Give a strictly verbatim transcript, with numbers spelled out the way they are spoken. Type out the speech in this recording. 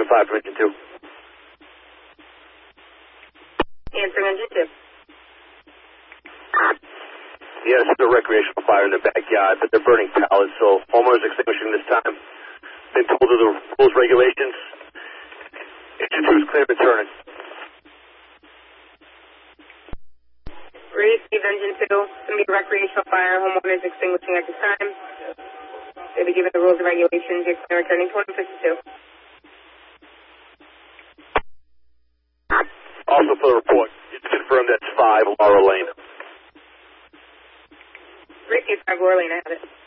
point five from engine two. Answering engine two. Yeah, this is a recreational fire in the backyard, but they're burning pallets, so homeowners extinguishing this time. They've told of the rules, regulations. Engine two is clear and turning. Received engine two. It's going to be a recreational fire. Homeowners extinguishing at this time. They'll be given the rules and regulations. You're clear returning to one fifty-two. Also for the report, it's confirmed that's five Laurel Lane. Received five Laurel Lane. I have it.